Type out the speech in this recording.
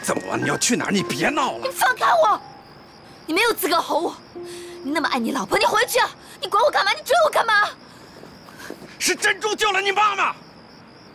怎么？你要去哪儿？你别闹了！ 你放开我！你没有资格吼我！你那么爱你老婆，你回去啊！你管我干嘛？你追我干嘛？ 是珍珠救了你妈妈。